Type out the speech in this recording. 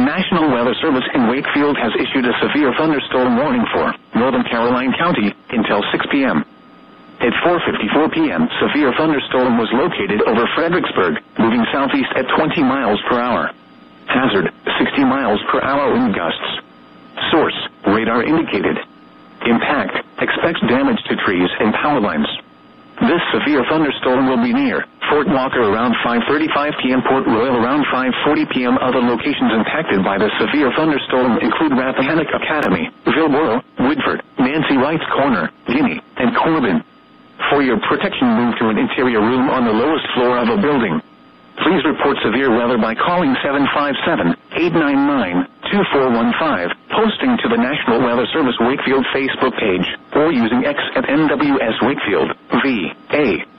National Weather Service in Wakefield has issued a severe thunderstorm warning for Northern Caroline County until 6 p.m. At 4:54 p.m., severe thunderstorm was located over Fredericksburg, moving southeast at 20 miles per hour. Hazard, 60 miles per hour wind gusts. Source, radar indicated. Impact, expects damage to trees and power lines. This severe thunderstorm will be near Fort Walker around 5:35 p.m., Port Royal around 5:40 p.m. Other locations impacted by the severe thunderstorm include Rappahannock Academy, Vilboro, Woodford, Nancy Wright's Corner, Guinea, and Corbin. For your protection, move to an interior room on the lowest floor of a building. Please report severe weather by calling 757-899-2415, posting to the National Weather Service Wakefield Facebook page, or using X at NWS Wakefield, VA.